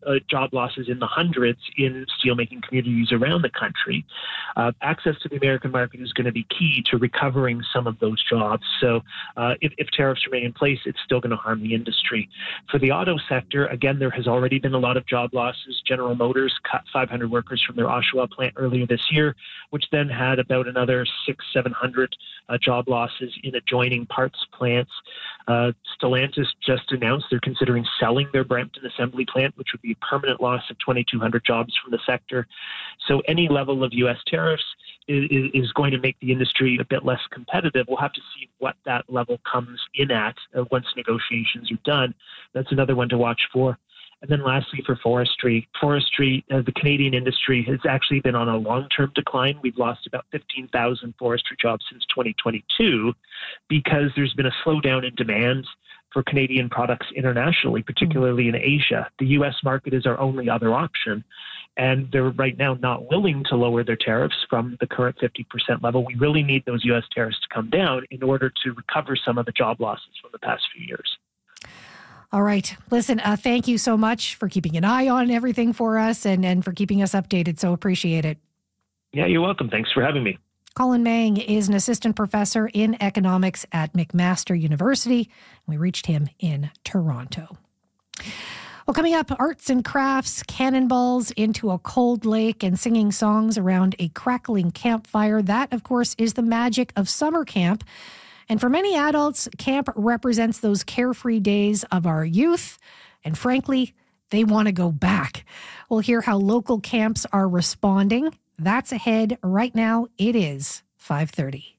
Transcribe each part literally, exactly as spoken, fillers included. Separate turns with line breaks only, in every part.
uh, job losses in the hundreds in steelmaking communities around the country. Uh, access to the American market is going to be key to recovering some of those jobs. So uh, if, if tariffs remain in place, it's still going to harm the industry. For the auto sector, again, there has already been a lot of job losses. General Motors cut five hundred workers from their Oshawa plant earlier this year, which then had about another six, seven hundred uh, job losses in adjoining parts plants. Uh, Stellantis just announced they're considering selling their Brampton assembly plant, which would be a permanent loss of twenty-two hundred jobs from the sector. So any level of U S tariffs is, is going to make the industry a bit less competitive. We'll have to see what that level comes in at uh, once negotiations are done. That's another one to watch for. And then lastly, for forestry, forestry, uh, the Canadian industry has actually been on a long-term decline. We've lost about fifteen thousand forestry jobs since twenty twenty-two because there's been a slowdown in demand for Canadian products internationally, particularly in Asia. The U S market is our only other option, and they're right now not willing to lower their tariffs from the current fifty percent level. We really need those U S tariffs to come down in order to recover some of the job losses from the past few years.
All right. Listen, uh, thank you so much for keeping an eye on everything for us and, and for keeping us updated. So appreciate it.
Yeah, you're welcome. Thanks for having me.
Colin Mang is an assistant professor in economics at McMaster University. We reached him in Toronto. Well, coming up, arts and crafts, cannonballs into a cold lake, and singing songs around a crackling campfire. That, of course, is the magic of summer camp. And for many adults, camp represents those carefree days of our youth. And frankly, they want to go back. We'll hear how local camps are responding. That's ahead. Right now, it is five thirty.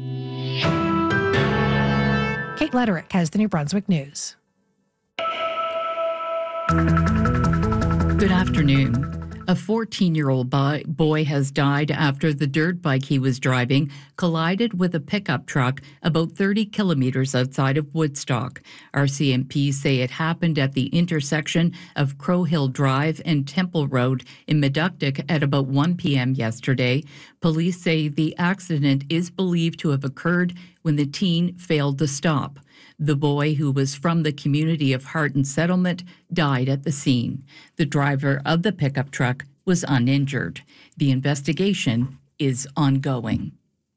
Kate Lederick has the New Brunswick News.
Good afternoon. A fourteen-year-old boy has died after the dirt bike he was driving collided with a pickup truck about thirty kilometres outside of Woodstock. R C M P say it happened at the intersection of Crow Hill Drive and Temple Road in Meductic at about one p.m. yesterday. Police say the accident is believed to have occurred when the teen failed to stop. The boy, who was from the community of Harton Settlement, died at the scene. The driver of the pickup truck was uninjured. The investigation is ongoing.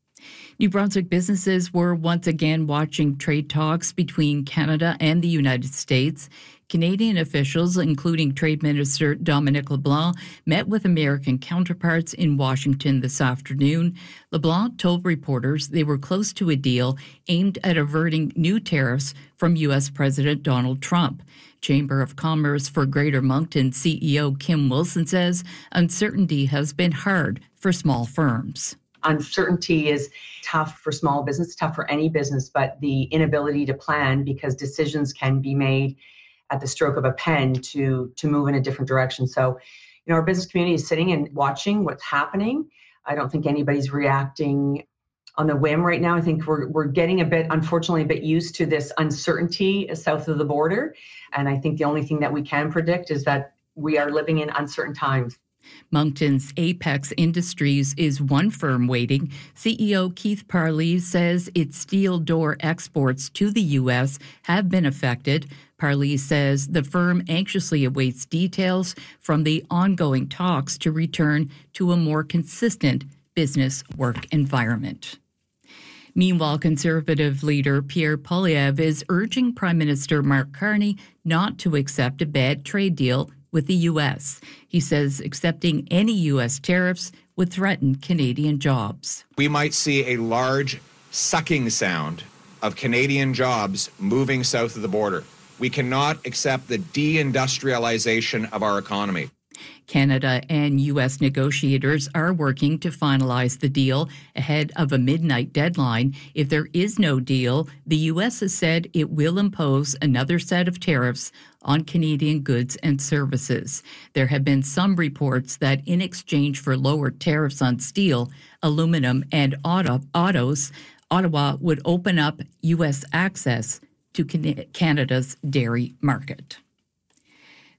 New Brunswick businesses were once again watching trade talks between Canada and the United States. Canadian officials, including Trade Minister Dominic LeBlanc, met with American counterparts in Washington this afternoon. LeBlanc told reporters they were close to a deal aimed at averting new tariffs from U S President Donald Trump. Chamber of Commerce for Greater Moncton C E O Kim Wilson says uncertainty has been hard for small firms.
Uncertainty is tough for small business, tough for any business, but the inability to plan, because decisions can be made at the stroke of a pen to, to move in a different direction. So, you know, our business community is sitting and watching what's happening. I don't think anybody's reacting on the whim right now. I think we're we're getting a bit, unfortunately, a bit used to this uncertainty south of the border. And I think the only thing that we can predict is that we are living in uncertain times.
Moncton's Apex Industries is one firm waiting. C E O Keith Parley says its steel door exports to the U S have been affected. Parley says the firm anxiously awaits details from the ongoing talks to return to a more consistent business work environment. Meanwhile, Conservative leader Pierre Poilievre is urging Prime Minister Mark Carney not to accept a bad trade deal with the U S. He says accepting any U S tariffs would threaten Canadian jobs.
We might see a large sucking sound of Canadian jobs moving south of the border. We cannot accept the deindustrialization of our economy.
Canada and U S negotiators are working to finalize the deal ahead of a midnight deadline. If there is no deal, the U S has said it will impose another set of tariffs on Canadian goods and services. There have been some reports that in exchange for lower tariffs on steel, aluminum, and auto, autos, Ottawa would open up U S access to Canada's dairy market.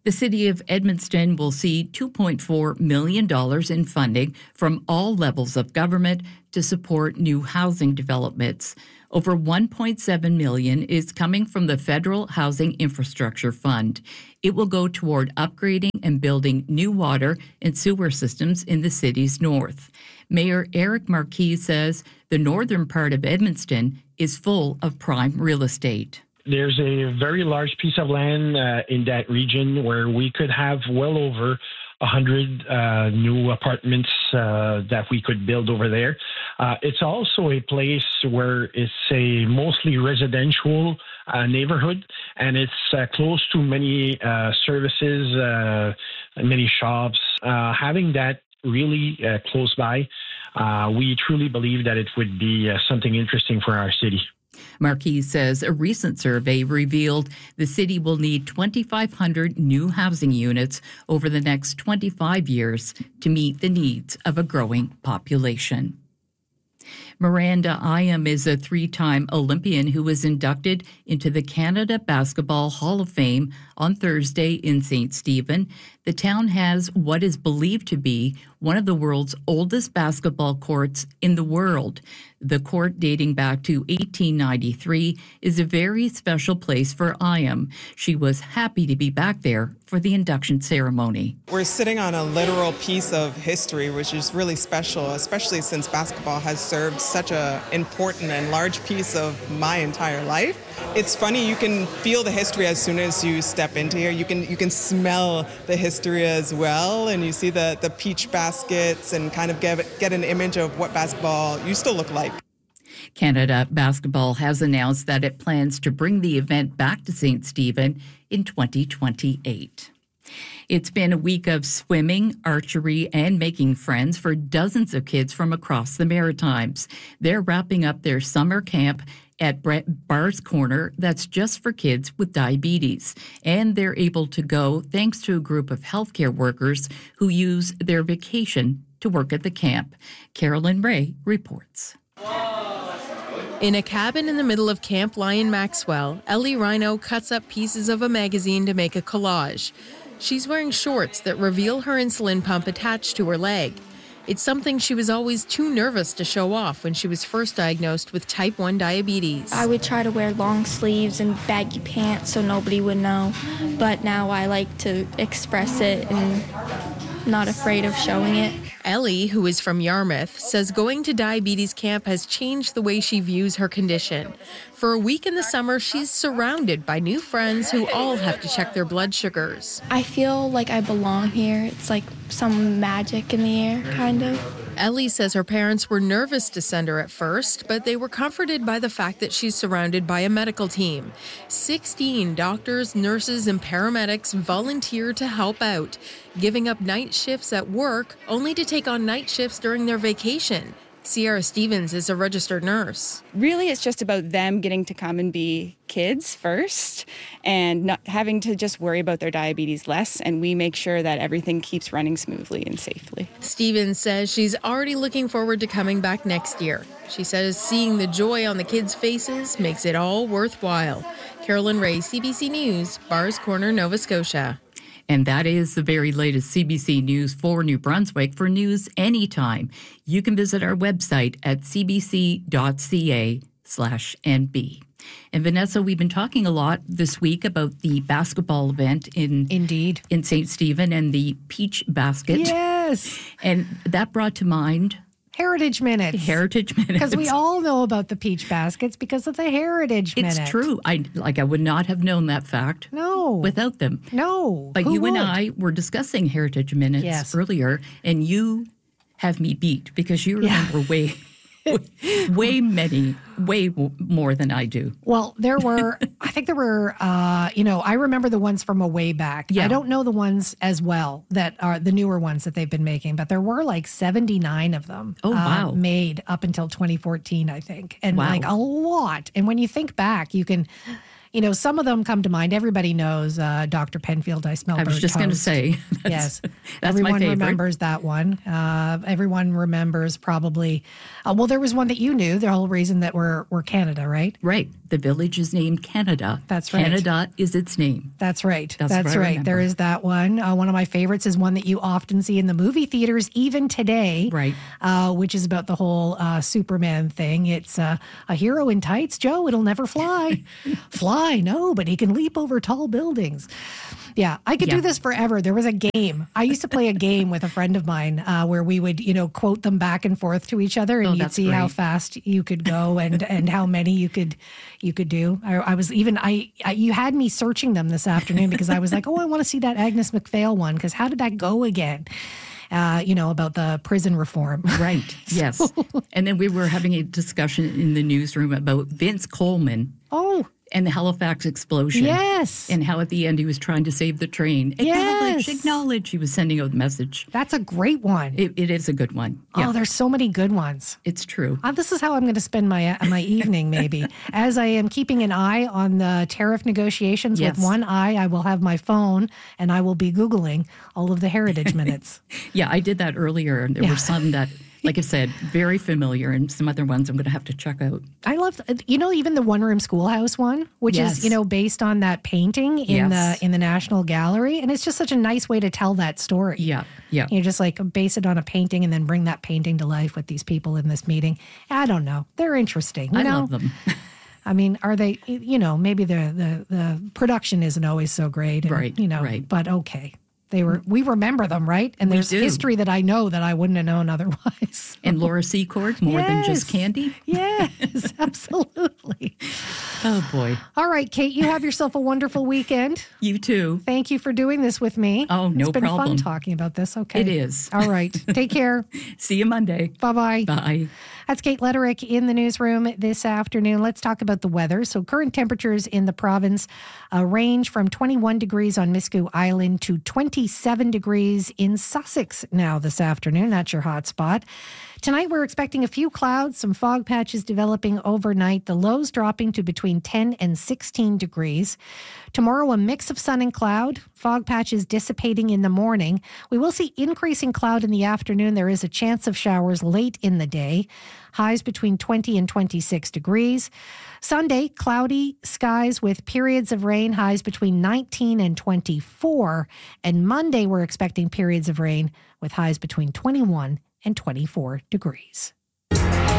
The city of Edmundston will see two point four million dollars in funding from all levels of government to support new housing developments. Over one point seven million dollars is coming from the Federal Housing Infrastructure Fund. It will go toward upgrading and building new water and sewer systems in the city's north. Mayor Eric Marquis says the northern part of Edmundston is full of prime real estate.
There's a very large piece of land uh, in that region where we could have well over one hundred uh, new apartments uh, that we could build over there. Uh, it's also a place where it's a mostly residential uh, neighborhood, and it's uh, close to many uh, services, uh, many shops. Uh, having that really uh, close by, uh, we truly believe that it would be uh, something interesting for our city.
Marquis says a recent survey revealed the city will need twenty-five hundred new housing units over the next twenty-five years to meet the needs of a growing population. Miranda Iam is a three-time Olympian who was inducted into the Canada Basketball Hall of Fame on Thursday in Saint Stephen. The town has what is believed to be one of the world's oldest basketball courts in the world. The court, dating back to eighteen ninety-three, is a very special place for Iam. She was happy to be back there for the induction ceremony.
We're sitting on a literal piece of history, which is really special, especially since basketball has served such an important and large piece of my entire life. It's funny, you can feel the history as soon as you step into here. You can you can smell the history as well, and you see the, the peach baskets and kind of get, get an image of what basketball used to look like.
Canada Basketball has announced that it plans to bring the event back to Saint Stephen in twenty twenty-eight. It's been a week of swimming, archery, and making friends for dozens of kids from across the Maritimes. They're wrapping up their summer camp at Bars Corner that's just for kids with diabetes. And they're able to go thanks to a group of healthcare workers who use their vacation to work at the camp. Carolyn Ray reports.
In a cabin in the middle of Camp Lion Maxwell, Ellie Rhino cuts up pieces of a magazine to make a collage. She's wearing shorts that reveal her insulin pump attached to her leg. It's something she was always too nervous to show off when she was first diagnosed with type one diabetes.
I would try to wear long sleeves and baggy pants so nobody would know, but now I like to express it and not afraid of showing it.
Ellie, who is from Yarmouth, says going to diabetes camp has changed the way she views her condition. For a week in the summer, she's surrounded by new friends who all have to check their blood sugars.
I feel like I belong here. It's like some magic in the air, kind of.
Ellie says her parents were nervous to send her at first, but they were comforted by the fact that she's surrounded by a medical team. sixteen doctors, nurses, and paramedics volunteer to help out, giving up night shifts at work only to take on night shifts during their vacation. Sierra Stevens is a registered nurse.
Really, it's just about them getting to come and be kids first and not having to just worry about their diabetes less, and we make sure that everything keeps running smoothly and safely.
Stevens says she's already looking forward to coming back next year. She says seeing the joy on the kids' faces makes it all worthwhile. Carolyn Ray, C B C News, Bars Corner, Nova Scotia.
And that is the very latest C B C News for New Brunswick. For news anytime, you can visit our website at cbc.ca slash NB. And Vanessa, we've been talking a lot this week about the basketball event in
Indeed
in Saint Stephen and the Peach Basket.
Yes.
And that brought to mind
Heritage Minutes.
Heritage Minutes.
Because we all know about the peach baskets because of the Heritage
It's
Minute.
true. I like I would not have known that fact.
No.
Without them.
No.
But
Who
you
would?
and I were discussing Heritage Minutes
Yes.
earlier, and you have me beat because you remember yeah. way, way many, way more than I do.
Well, there were, I think there were, uh, you know, I remember the ones from a way back.
Yeah.
I don't know the ones as well that are the newer ones that they've been making, but there were like seventy-nine of them.
Oh, wow.
Uh, made up until twenty fourteen, I think. And
wow.
like a lot. And when you think back, you can... you know, some of them come to mind. Everybody knows uh, Doctor Penfield, I Smell
I was
Burnt
just going to
Toast.
say. That's,
Yes.
That's
everyone
my favorite.
remembers that one. Uh, everyone remembers probably, uh, well, there was one that you knew, the whole reason that we're, we're Canada, right?
Right. The village is named Canada.
That's right.
Canada is its name.
That's right.
That's
That's
what I
right.
remember.
There is that one. Uh, one of my favorites is one that you often see in the movie theaters, even today.
Right.
Uh, which is about the whole uh, Superman thing. It's uh, a hero in tights, Joe. It'll never fly. Fly, no, but he can leap over tall buildings. Yeah, I could
Yeah.
do this forever. There was a game. I used to play a game with a friend of mine uh, where we would, you know, quote them back and forth to each other, and
Oh,
you'd
that's
see how
great.
fast you could go and and how many you could you could do. I, I was even I, I you had me searching them this afternoon because I was like, oh, I want to see that Agnes MacPhail one because how did that go again? Uh, you know, about the prison reform.
Right. Yes. And then we were having a discussion in the newsroom about Vince Coleman
Oh,
and the Halifax explosion.
yes.
And how at the end he was trying to save the train. Acknowledge,
Yes.
acknowledge. He was sending out a message.
That's a great one.
It, it is a good one. Yeah,
Oh, there's so many good ones.
it's true.
Uh, this is how I'm going to spend my uh, my evening, maybe. As I am keeping an eye on the tariff negotiations,
Yes.
with one eye, I will have my phone and I will be Googling all of the heritage minutes.
Yeah, I did that earlier. And there
Yeah.
were some that, like I said, very familiar, and some other ones I'm going to have to check out.
I love, you know, even the one room schoolhouse one, which
Yes.
is, you know, based on that painting in
Yes.
the in the National Gallery, and it's just such a nice way to tell that story.
Yeah, yeah.
You just like base it on a painting and then bring that painting to life with these people in this meeting. I don't know. They're interesting. You
I
know?
love them.
I mean, are they, you know, maybe the, the, the production isn't always so great. And,
Right,
You know,
right.
but okay. They were, we remember them, right? And
We
there's
do.
history that I know that I wouldn't have known otherwise.
And Laura Secord, more than just
Yes.
candy.
Yes, absolutely.
Oh, boy.
All right, Kate, you have yourself a wonderful weekend.
You too.
Thank you for doing this with me.
Oh, no
It's been
problem.
fun talking about this. Okay.
It is.
All right. Take care.
See you Monday.
Bye-bye.
Bye.
That's Kate Letterick in the newsroom this afternoon. Let's talk about the weather. So current temperatures in the province uh, range from twenty-one degrees on Miscou Island to twenty-seven degrees in Sussex now this afternoon. That's your hot spot. Tonight, we're expecting a few clouds, some fog patches developing overnight, the lows dropping to between ten and sixteen degrees. Tomorrow, a mix of sun and cloud, fog patches dissipating in the morning. We will see increasing cloud in the afternoon. There is a chance of showers late in the day. Highs between twenty and twenty-six degrees. Sunday, cloudy skies with periods of rain, highs between nineteen and twenty-four. And Monday, we're expecting periods of rain with highs between twenty-one and twenty-four degrees.